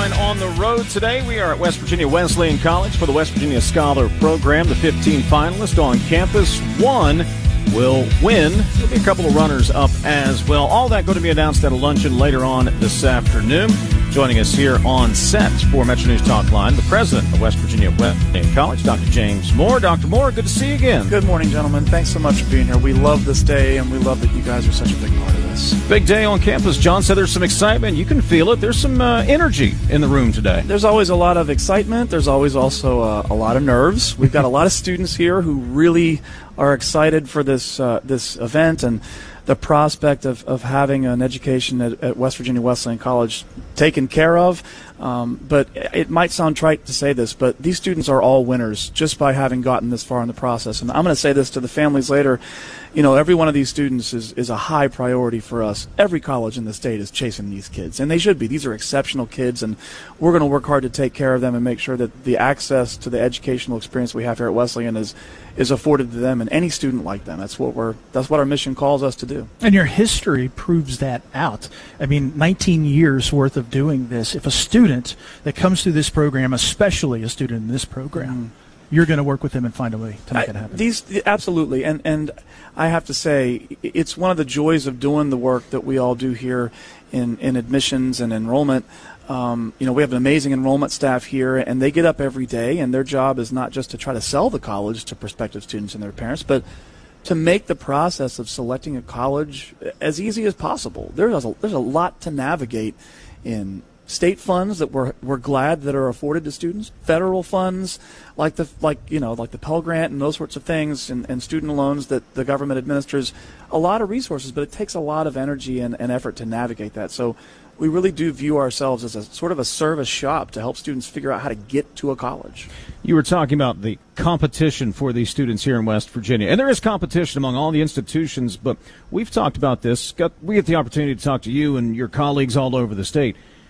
Line on the road today. We are at West Virginia Wesleyan College for the West Virginia Scholar Program. The 15 finalists on campus. One will win. There'll be a couple of runners up as well. All that going to be announced at a luncheon later on this afternoon. Joining us here on set for Metro News Talk Line, the president of West Virginia Wesleyan College, Dr. James Moore. Dr. Moore, good to see you again. Good morning, gentlemen. Thanks so much for being here. We love this day, and we love that you guys are such a big part of this. Big day on campus. John said there's some excitement. You can feel it. There's some energy in the room today. There's always a lot of excitement. There's always also a lot of nerves. We've got a lot of students here who really are excited for this event and the prospect of having an education at West Virginia Wesleyan College taken care of. But it might sound trite to say this, but these students are all winners just by having gotten this far in the process. And I'm going to say this to the families later. You know, every one of these students is a high priority for us. Every college in the state is chasing these kids, and they should be. These are exceptional kids, and we're going to work hard to take care of them and make sure that the access to the educational experience we have here at Wesleyan is afforded to them and any student like them. That's what our mission calls us to do. And your history proves that out. I mean, 19 years worth of doing this. If a student that comes through this program, especially a student in this program, you're going to work with them and find a way to make it happen. Absolutely. And I have to say, it's one of the joys of doing the work that we all do here in admissions and enrollment. We have an amazing enrollment staff here, and they get up every day, and their job is not just to try to sell the college to prospective students and their parents, but to make the process of selecting a college as easy as possible. There's a lot to navigate in state funds that we're glad that are afforded to students, federal funds like the Pell Grant and those sorts of things, and student loans that the government administers. A lot of resources, but it takes a lot of energy and effort to navigate that. So we really do view ourselves as a sort of a service shop to help students figure out how to get to a college. You were talking about the competition for these students here in West Virginia. And there is competition among all the institutions, but we've talked about this. We get the opportunity to talk to you and your colleagues all over the state.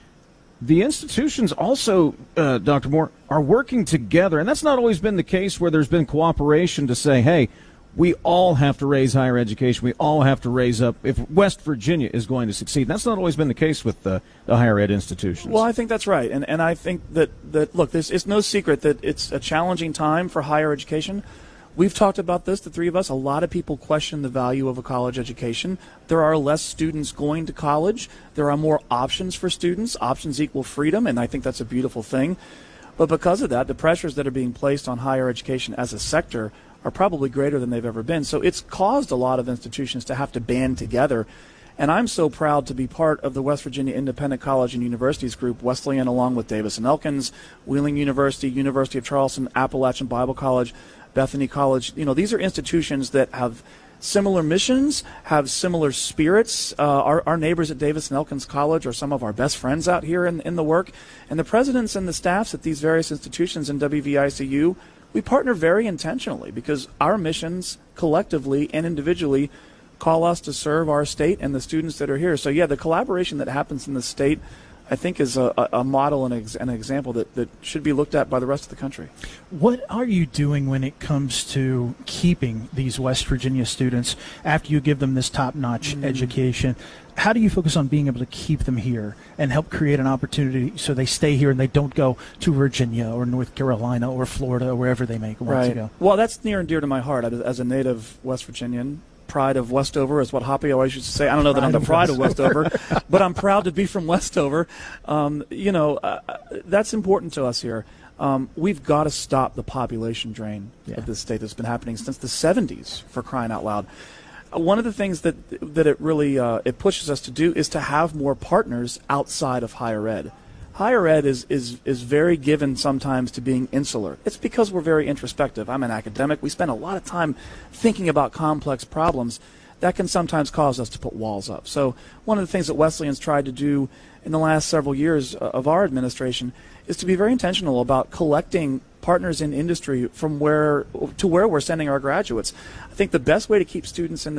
The institutions also, Dr. Moore, are working together, and that's not always been the case where there's been cooperation to say, hey, we all have to raise higher education. We all have to raise up if West Virginia is going to succeed. That's not always been the case with the higher ed institutions. Well, I think that's right. And I think that look, it's no secret that it's a challenging time for higher education. We've talked about this, the three of us. A lot of people question the value of a college education. There are less students going to college. There are more options for students. Options equal freedom, and I think that's a beautiful thing. But because of that, the pressures that are being placed on higher education as a sector are probably greater than they've ever been. So it's caused a lot of institutions to have to band together. And I'm so proud to be part of the West Virginia Independent College and Universities group, Wesleyan, along with Davis and Elkins, Wheeling University, University of Charleston, Appalachian Bible College, Bethany College. You know, these are institutions that have similar missions, have similar spirits. Our neighbors at Davis and Elkins College are some of our best friends out here in the work. And the presidents and the staffs at these various institutions in WVICU, we partner very intentionally because our missions collectively and individually call us to serve our state and the students that are here. So, yeah, the collaboration that happens in the state, I think, is a model and an example that should be looked at by the rest of the country. What are you doing when it comes to keeping these West Virginia students after you give them this top-notch education? How do you focus on being able to keep them here and help create an opportunity so they stay here and they don't go to Virginia or North Carolina or Florida or wherever they may want to go? Well, that's near and dear to my heart as a native West Virginian. Pride of Westover is what Hoppy always used to say. I don't know that I'm the pride of Westover, but I'm proud to be from Westover. That's important to us here. We've got to stop the population drain of this state that's been happening since the 70s, for crying out loud. One of the things that it really it pushes us to do is to have more partners outside of higher ed. Higher ed is very given sometimes to being insular. It's because we're very introspective. I'm an academic. We spend a lot of time thinking about complex problems. That can sometimes cause us to put walls up. So one of the things that Wesleyan's tried to do in the last several years of our administration is to be very intentional about collecting partners in industry from where we're sending our graduates. I think the best way to keep students in